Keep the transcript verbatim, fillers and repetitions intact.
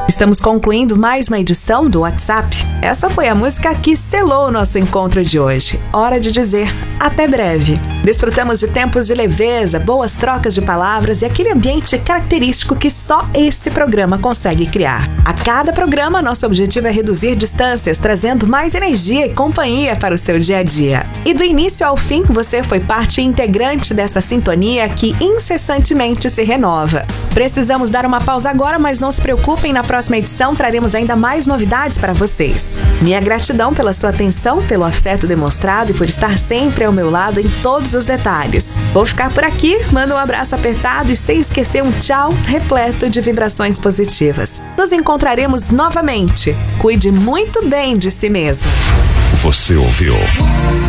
Estamos concluindo mais uma edição do WhatsApp. Essa foi a música que selou o nosso encontro de hoje. Hora de dizer até breve. Desfrutamos de tempos de leveza, boas trocas de palavras e aquele ambiente característico que só esse programa consegue criar. A cada programa, nosso objetivo é reduzir distâncias, trazendo mais energia e companhia para o seu dia a dia. E do início ao fim, você foi parte integrante dessa sintonia que incessantemente se renova. Precisamos dar uma pausa agora, mas não se preocupem, na próxima edição traremos ainda mais novidades para vocês. Minha gratidão pela sua atenção, pelo afeto demonstrado e por estar sempre ao meu lado em todos os detalhes. Vou ficar por aqui, mando um abraço apertado e sem esquecer um tchau repleto de vibrações positivas. Nos encontraremos novamente. Cuide muito bem de si mesmo. Você ouviu